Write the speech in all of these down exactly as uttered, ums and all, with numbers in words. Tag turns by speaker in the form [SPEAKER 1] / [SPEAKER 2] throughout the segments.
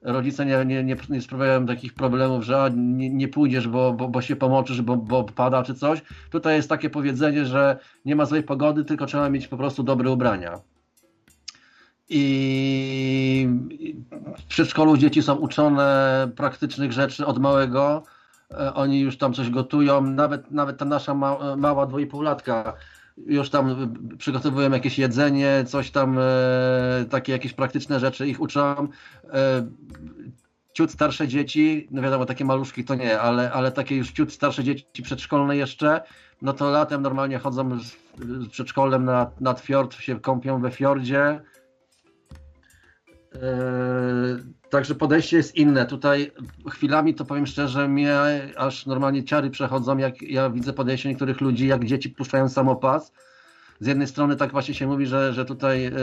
[SPEAKER 1] rodzice nie, nie, nie, nie sprawiają takich problemów, że nie, nie pójdziesz, bo, bo, bo się pomoczysz, bo, bo pada czy coś. Tutaj jest takie powiedzenie, że nie ma złej pogody, tylko trzeba mieć po prostu dobre ubrania. I w przedszkolu dzieci są uczone praktycznych rzeczy od małego. Oni już tam coś gotują, nawet, nawet ta nasza ma, mała dwuipółlatka już tam przygotowują jakieś jedzenie, coś tam, e, takie jakieś praktyczne rzeczy ich uczą. E, ciut starsze dzieci, no wiadomo, takie maluszki to nie, ale, ale takie już ciut starsze dzieci przedszkolne jeszcze, no to latem normalnie chodzą z, z przedszkolem nad, nad fiord, się kąpią we fiordzie. Yy, także podejście jest inne. Tutaj chwilami, to powiem szczerze, mnie aż normalnie ciary przechodzą, jak ja widzę podejście niektórych ludzi, jak dzieci puszczają samopas. Z jednej strony tak właśnie się mówi, że, że tutaj yy,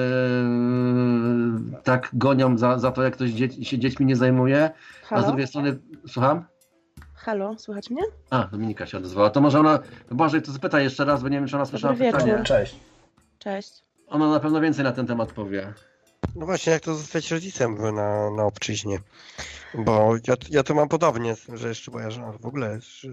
[SPEAKER 1] tak gonią za, za to, jak ktoś dzieci, się dziećmi nie zajmuje.
[SPEAKER 2] Halo?
[SPEAKER 1] A z drugiej strony, słucham?
[SPEAKER 2] Halo, słychać mnie?
[SPEAKER 1] A, Dominika się odezwała. To może ona, Boże, to zapytaj jeszcze raz, bo nie wiem, czy ona słyszała
[SPEAKER 2] Dobry
[SPEAKER 1] pytanie.
[SPEAKER 2] wieczór.
[SPEAKER 3] Cześć.
[SPEAKER 2] Cześć.
[SPEAKER 1] Ona na pewno więcej na ten temat powie.
[SPEAKER 4] No właśnie, jak to zostać rodzicem na, na obczyźnie. Bo ja, ja to mam podobnie, z tym, że jeszcze moja żona w ogóle z,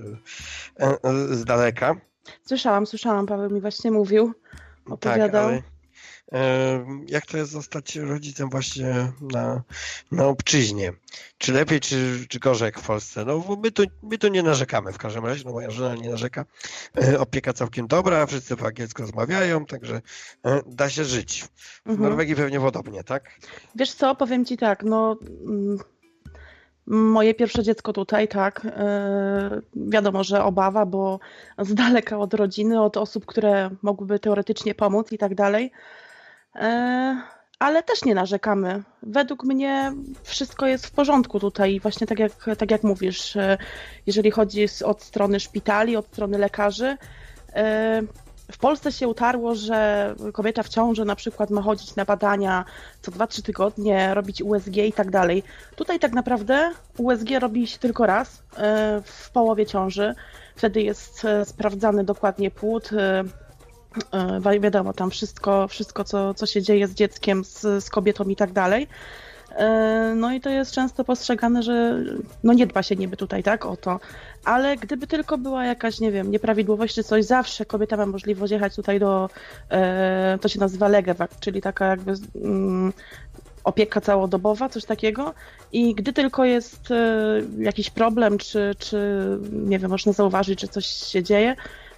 [SPEAKER 4] z daleka.
[SPEAKER 2] Słyszałam, słyszałam, Paweł mi właśnie mówił, opowiadał.
[SPEAKER 4] Tak, ale e, jak to jest zostać rodzicem właśnie na, na obczyźnie? Czy lepiej, czy, czy gorzej jak w Polsce? No bo my tu, my tu nie narzekamy w każdym razie, no moja żona nie narzeka. E, opieka całkiem dobra, wszyscy po angielsku rozmawiają, także e, da się żyć. W
[SPEAKER 2] Mhm.
[SPEAKER 4] Norwegii pewnie podobnie, tak?
[SPEAKER 2] Wiesz co, powiem ci tak, no mm, moje pierwsze dziecko tutaj, tak, yy, wiadomo, że obawa, bo z daleka od rodziny, od osób, które mogłyby teoretycznie pomóc i tak dalej, yy, ale też nie narzekamy. Według mnie wszystko jest w porządku tutaj, właśnie tak jak, tak jak mówisz, yy, jeżeli chodzi z, od strony szpitali, od strony lekarzy. Yy, W Polsce się utarło, że kobieta w ciąży na przykład ma chodzić na badania co dwa trzy tygodnie, robić U S G i tak dalej. Tutaj tak naprawdę U S G robi się tylko raz e, w połowie ciąży. Wtedy jest e, sprawdzany dokładnie płód. e, e, Wiadomo, tam wszystko, wszystko co, co się dzieje z dzieckiem, z, z kobietą i tak dalej. E, No i to jest często postrzegane, że no nie dba się niby tutaj tak o to, ale gdyby tylko była jakaś, nie wiem, nieprawidłowość czy coś, zawsze kobieta ma możliwość jechać tutaj do, e, to się nazywa legewak, czyli taka jakby mm, opieka całodobowa, coś takiego i gdy tylko jest e, jakiś problem, czy, czy nie wiem, można zauważyć, że coś się dzieje,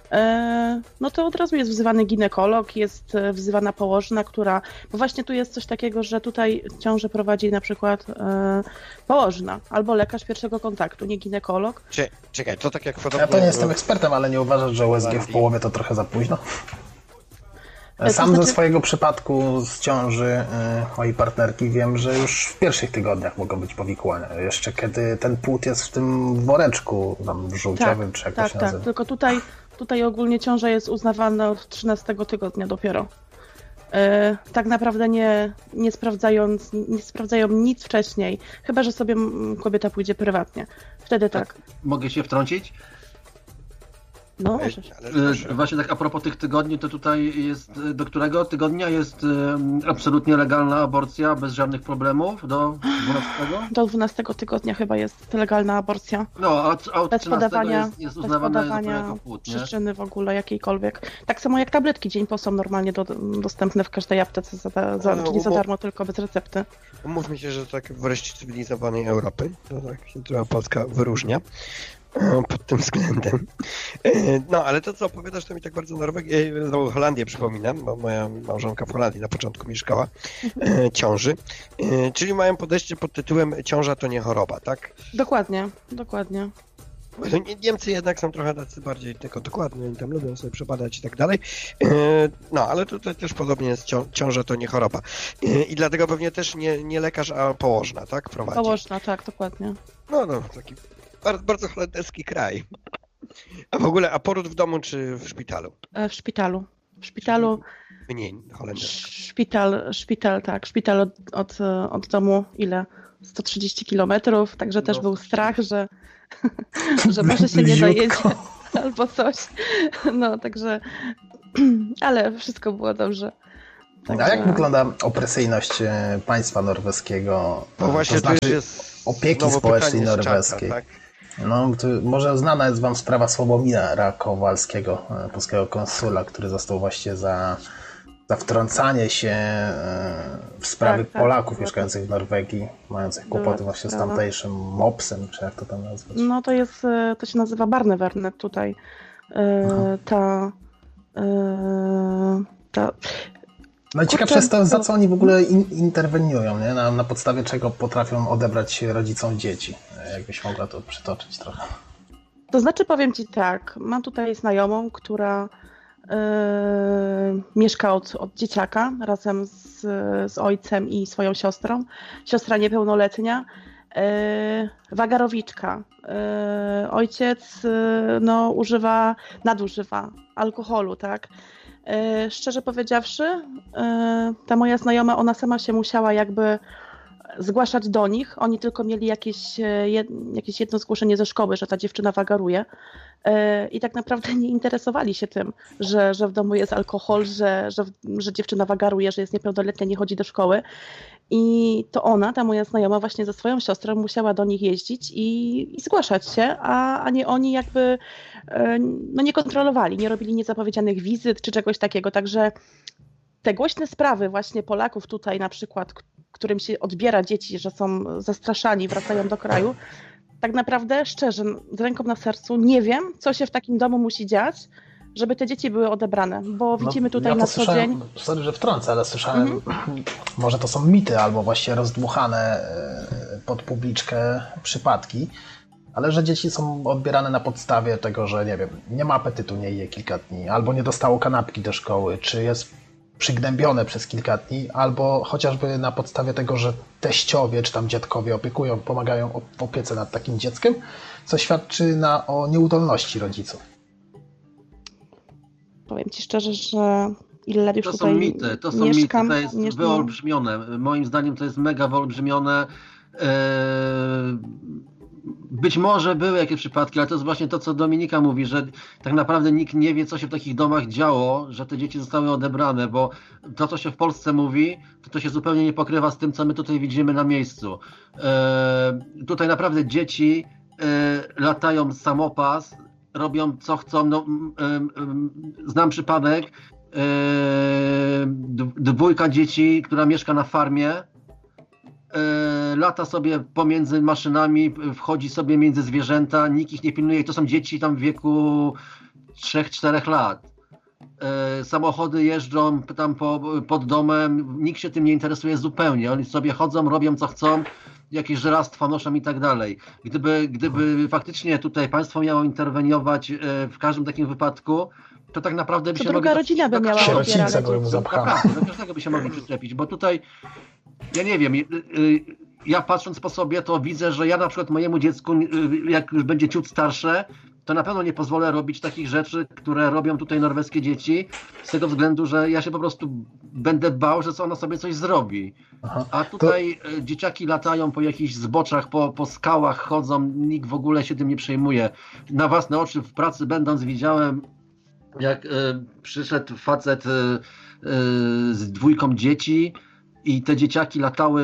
[SPEAKER 2] no to od razu jest wzywany ginekolog, jest wzywana położna, która, bo właśnie tu jest coś takiego, że tutaj ciążę prowadzi na przykład e, położna albo lekarz pierwszego kontaktu, nie ginekolog.
[SPEAKER 4] Cze- Czekaj, to tak jak podobnie...
[SPEAKER 3] Ja to nie jestem ekspertem, ale nie uważasz, że U S G w połowie to trochę za późno? Sam
[SPEAKER 2] to znaczy...
[SPEAKER 3] ze swojego przypadku z ciąży y, mojej partnerki wiem, że już w pierwszych tygodniach mogą być powikłania. Jeszcze kiedy ten płód jest w tym woreczku tam żółciowym,
[SPEAKER 2] tak,
[SPEAKER 3] czy jak
[SPEAKER 2] tak,
[SPEAKER 3] to się
[SPEAKER 2] tak,
[SPEAKER 3] nazywa.
[SPEAKER 2] tylko tutaj, tutaj ogólnie ciąża jest uznawana od trzynastego tygodnia dopiero. E, tak naprawdę nie, nie, sprawdzając, nie sprawdzają nic wcześniej, chyba że sobie kobieta pójdzie prywatnie. Wtedy tak.
[SPEAKER 1] Mogę się wtrącić?
[SPEAKER 2] No, możesz.
[SPEAKER 1] Y, Właśnie tak a propos tych tygodni, to tutaj jest, do którego tygodnia jest y, absolutnie legalna aborcja bez żadnych problemów? Do dwunastego?
[SPEAKER 2] Do dwunastego tygodnia chyba jest legalna aborcja.
[SPEAKER 1] No, a, a od
[SPEAKER 2] Bez
[SPEAKER 1] trzynastego
[SPEAKER 2] podawania,
[SPEAKER 1] jest, jest
[SPEAKER 2] bez
[SPEAKER 1] uznawane
[SPEAKER 2] podawania
[SPEAKER 1] jako płód, nie?
[SPEAKER 2] przyczyny w ogóle jakiejkolwiek. Tak samo jak tabletki dzień po są normalnie do, dostępne w każdej aptece, za, za,
[SPEAKER 4] No,
[SPEAKER 2] czyli za
[SPEAKER 4] bo-
[SPEAKER 2] darmo, tylko bez recepty.
[SPEAKER 4] Umówmy się, że tak w reszcie cywilizowanej Europy, to tak się trochę Polska wyróżnia e, pod tym względem. E, No, ale to co opowiadasz, to mi tak bardzo Norwegię, no, Holandię przypominam, bo moja małżonka w Holandii na początku mieszkała, e, ciąży, e, czyli mają podejście pod tytułem ciąża to nie choroba, tak?
[SPEAKER 2] Dokładnie, dokładnie.
[SPEAKER 4] No, Nie- Niemcy jednak są trochę tacy bardziej tylko dokładni, oni tam lubią sobie przebadać i tak dalej. E, No, ale tutaj też podobnie jest cią- ciąża to nie choroba. E, I dlatego pewnie też nie, nie lekarz, a położna, tak? Prowadzi.
[SPEAKER 2] Położna, tak, dokładnie.
[SPEAKER 4] No, no, taki bardzo, bardzo holenderski kraj. A w ogóle, a poród w domu czy w szpitalu?
[SPEAKER 2] E, W szpitalu. W szpitalu,
[SPEAKER 4] Mniej holenderski.
[SPEAKER 2] szpital, szpital, tak, szpital od, od, od domu ile? sto trzydzieści kilometrów, także też
[SPEAKER 1] No,
[SPEAKER 2] był strach, że, że może się nie dojedzie albo coś. No, także, ale wszystko było dobrze. Także...
[SPEAKER 3] A jak wygląda opresyjność e, państwa norweskiego?
[SPEAKER 4] No właśnie,
[SPEAKER 3] to znaczy
[SPEAKER 4] tu jest
[SPEAKER 3] opieki społecznej norweskiej.
[SPEAKER 4] Czarka, tak?
[SPEAKER 3] No, to może znana jest wam sprawa Sławomira Kowalskiego, e, polskiego konsula, który został właśnie za, za wtrącanie się e, w sprawy
[SPEAKER 2] Tak, tak,
[SPEAKER 3] Polaków
[SPEAKER 2] tak.
[SPEAKER 3] mieszkających w Norwegii, mających
[SPEAKER 2] Była
[SPEAKER 3] kłopoty
[SPEAKER 2] to
[SPEAKER 3] właśnie z
[SPEAKER 2] sprawa.
[SPEAKER 3] tamtejszym mopsem, czy jak to tam nazwać.
[SPEAKER 2] No to jest, e, to się nazywa Barnevernet tutaj. E, ta, e, ta...
[SPEAKER 3] No i ciekawe
[SPEAKER 2] Kurczę,
[SPEAKER 3] jest to, za
[SPEAKER 2] to-
[SPEAKER 3] co oni w ogóle in, interweniują, nie? Na, na podstawie czego potrafią odebrać rodzicom dzieci. Jakbyś mogła to przytoczyć trochę.
[SPEAKER 2] To znaczy powiem Ci tak, mam tutaj znajomą, która e, mieszka od, od dzieciaka razem z, z ojcem i swoją siostrą. Siostra niepełnoletnia, e, wagarowiczka. E, ojciec e, no, używa, nadużywa alkoholu, tak? E, szczerze powiedziawszy, e, ta moja znajoma, ona sama się musiała jakby zgłaszać do nich. Oni tylko mieli jakieś, e, jed, jakieś jedno zgłoszenie ze szkoły, że ta dziewczyna wagaruje. E, I tak naprawdę nie interesowali się tym, że, że w domu jest alkohol, że, że, że dziewczyna wagaruje, że jest niepełnoletnia, nie chodzi do szkoły. I to ona, ta moja znajoma, właśnie ze swoją siostrą musiała do nich jeździć i, i zgłaszać się, a, a nie oni jakby e, no nie kontrolowali, nie robili niezapowiedzianych wizyt czy czegoś takiego. Także te głośne sprawy właśnie Polaków tutaj na przykład, k- którym się odbiera dzieci, że są zastraszani, wracają do kraju, tak naprawdę szczerze, z ręką na sercu nie wiem, co się w takim domu musi dziać, żeby te dzieci były odebrane, bo widzimy tutaj
[SPEAKER 3] ja to
[SPEAKER 2] na co
[SPEAKER 3] słyszałem,
[SPEAKER 2] dzień...
[SPEAKER 3] Sorry, że wtrącę, ale słyszałem, może to są mity albo właśnie rozdmuchane e, pod publiczkę przypadki, ale że dzieci są odbierane na podstawie tego, że nie wiem, nie ma apetytu, nie je kilka dni, albo nie dostało kanapki do szkoły, czy jest przygnębione przez kilka dni, albo chociażby na podstawie tego, że teściowie czy tam dziadkowie opiekują, pomagają w opiece nad takim dzieckiem, co świadczy na, o nieudolności rodziców.
[SPEAKER 2] Powiem Ci szczerze, że ile lat już
[SPEAKER 1] To są
[SPEAKER 2] tutaj
[SPEAKER 1] mity, to są
[SPEAKER 2] mieszkam,
[SPEAKER 1] mity, to jest
[SPEAKER 2] nie-
[SPEAKER 1] wyolbrzymione. Moim zdaniem to jest mega wyolbrzymione. Eee, Być może były jakieś przypadki, ale to jest właśnie to, co Dominika mówi, że tak naprawdę nikt nie wie, co się w takich domach działo, że te dzieci zostały odebrane, bo to, co się w Polsce mówi, to, to się zupełnie nie pokrywa z tym, co my tutaj widzimy na miejscu. Eee, tutaj naprawdę dzieci e, latają samopas, robią co chcą. No, mm, mm, znam przypadek, e, d- dwójka dzieci, która mieszka na farmie, e, lata sobie pomiędzy maszynami, wchodzi sobie między zwierzęta, nikt ich nie pilnuje i to są dzieci tam w wieku trzech czterech lat. E, samochody jeżdżą tam po, pod domem, nikt się tym nie interesuje zupełnie, oni sobie chodzą, robią co chcą, jakieś żerastwa noszą i tak dalej. Gdyby, gdyby faktycznie tutaj państwo miało interweniować e, w każdym takim wypadku, to tak naprawdę by
[SPEAKER 2] Co
[SPEAKER 1] się
[SPEAKER 2] druga
[SPEAKER 1] mogli...
[SPEAKER 2] rodzina by
[SPEAKER 1] do
[SPEAKER 2] miała
[SPEAKER 1] każdego-
[SPEAKER 2] odbierane
[SPEAKER 3] Sierocińce były mu
[SPEAKER 2] dzieci.
[SPEAKER 3] zapchane.
[SPEAKER 1] Naprawdę, do każdego by się mogli przyczepić, bo tutaj, ja nie wiem, y, y, ja patrząc po sobie, to widzę, że ja na przykład mojemu dziecku, y, jak już będzie ciut starsze, to na pewno nie pozwolę robić takich rzeczy, które robią tutaj norweskie dzieci, z tego względu, że ja się po prostu będę bał, że ona sobie coś zrobi.
[SPEAKER 3] Aha.
[SPEAKER 1] A tutaj y, dzieciaki latają po jakichś zboczach, po, po skałach chodzą, nikt w ogóle się tym nie przejmuje. Na własne oczy w pracy będąc widziałem, jak y, przyszedł facet y, y, z dwójką dzieci i te dzieciaki latały y,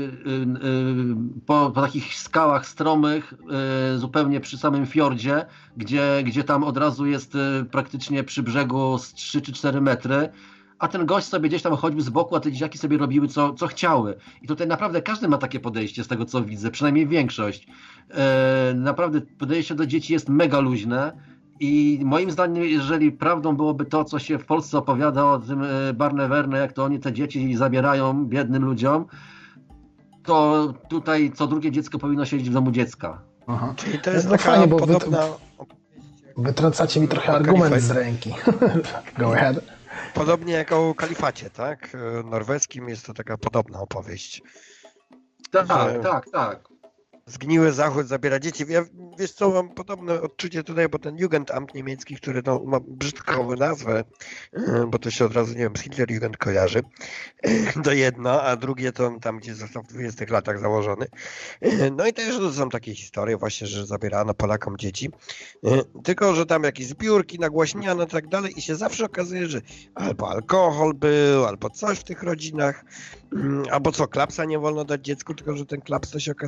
[SPEAKER 1] y, po, po takich skałach stromych, y, zupełnie przy samym fiordzie, gdzie, gdzie tam od razu jest y, praktycznie przy brzegu z trzy czy cztery metry, a ten gość sobie gdzieś tam chodził z boku, a te dzieciaki sobie robiły co, co chciały. I tutaj naprawdę każdy ma takie podejście z tego, co widzę, przynajmniej większość. Y, naprawdę podejście do dzieci jest mega luźne. I moim zdaniem, jeżeli prawdą byłoby to, co się w Polsce opowiada o tym Barnevernie, jak to oni te dzieci zabierają biednym ludziom, to tutaj co drugie dziecko powinno siedzieć w domu dziecka.
[SPEAKER 3] Aha.
[SPEAKER 4] Czyli to jest
[SPEAKER 3] No
[SPEAKER 4] taka
[SPEAKER 3] fajnie, bo wy-
[SPEAKER 4] podobna,
[SPEAKER 3] Wytrącacie mi trochę
[SPEAKER 4] O
[SPEAKER 3] argument
[SPEAKER 4] kalifat.
[SPEAKER 3] z ręki. Go ahead.
[SPEAKER 4] podobnie jak o kalifacie, tak? Norweskim jest to taka podobna opowieść.
[SPEAKER 1] Tak,
[SPEAKER 4] Że-
[SPEAKER 1] tak, tak.
[SPEAKER 4] zgniły Zachód zabiera dzieci. Ja, wiesz co, mam podobne odczucie tutaj, bo ten Jugendamt niemiecki, który no, ma brzydką nazwę, bo to się od razu, nie wiem, z Hitlerjugend kojarzy, to jedno, a drugie to tam, gdzie został w dwudziestych latach założony. No i też są takie historie właśnie, że zabierano Polakom dzieci, tylko, że tam jakieś zbiórki nagłaśniano i tak dalej i się zawsze okazuje, że albo alkohol był, albo coś w tych rodzinach, albo co, klapsa nie wolno dać dziecku, tylko że ten klaps to się okazuje